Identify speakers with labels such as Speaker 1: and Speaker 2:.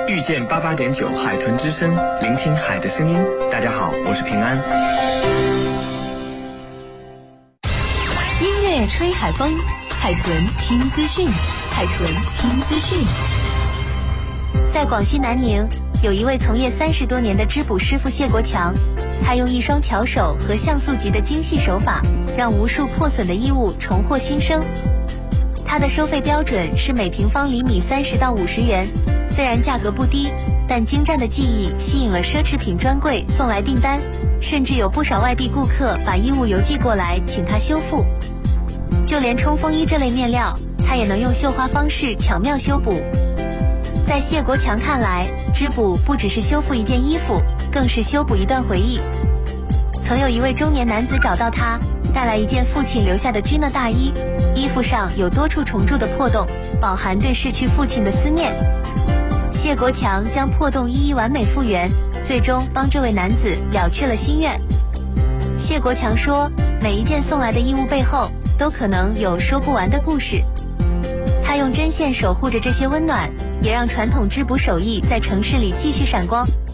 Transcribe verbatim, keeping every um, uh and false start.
Speaker 1: 遇见八八点九海豚之声，聆听海的声音。大家好，我是平安。
Speaker 2: 音乐吹海风，海豚听资讯，海豚听资讯。在广西南宁，有一位从业三十多年的织补师傅谢国强，他用一双巧手和像素级的精细手法，让无数破损的衣物重获新生。他的收费标准是每平方厘米三十到五十元，虽然价格不低，但精湛的技艺吸引了奢侈品专柜送来订单，甚至有不少外地顾客把衣物邮寄过来请他修复。就连冲锋衣这类面料，他也能用绣花方式巧妙修补。在谢国强看来，织补不只是修复一件衣服，更是修补一段回忆。曾有一位中年男子找到他，带来一件父亲留下的军乐大衣，衣服上有多处重铸的破洞，饱含对逝去父亲的思念。谢国强将破洞一一完美复原，最终帮这位男子了却了心愿。谢国强说，每一件送来的衣物背后都可能有说不完的故事。他用针线守护着这些温暖，也让传统织补手艺在城市里继续闪光。